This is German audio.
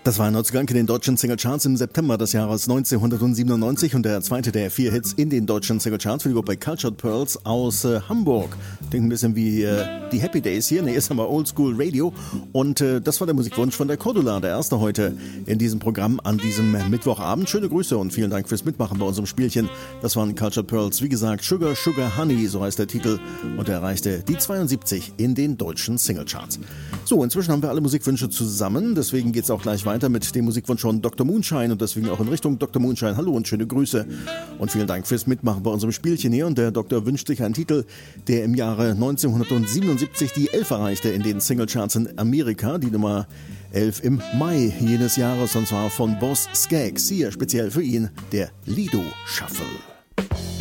Das war ein Neuzugang in den deutschen Singlecharts im September des Jahres 1997 und der zweite der 4 Hits in den deutschen Singlecharts für die Gruppe Cultured Pearls aus Hamburg. Klingt ein bisschen wie die Happy Days hier, ist aber Oldschool Radio und das war der Musikwunsch von der Cordula, der erste heute in diesem Programm an diesem Mittwochabend. Schöne Grüße und vielen Dank fürs Mitmachen bei unserem Spielchen. Das waren Cultured Pearls, wie gesagt, Sugar Sugar Honey, so heißt der Titel und er erreichte die 72 in den deutschen Singlecharts. So, inzwischen haben wir alle Musikwünsche zusammen, deswegen geht's auch gleich weiter mit dem Musikwunsch von Dr. Moonshine und deswegen auch in Richtung Dr. Moonshine. Hallo und schöne Grüße und vielen Dank fürs Mitmachen bei unserem Spielchen hier. Und der Doktor wünscht sich einen Titel, der im Jahre 1977 die 11 erreichte in den Singlecharts in Amerika, die Nummer 11 im Mai jenes Jahres und zwar von Boss Skaggs. Hier speziell für ihn der Lido Shuffle.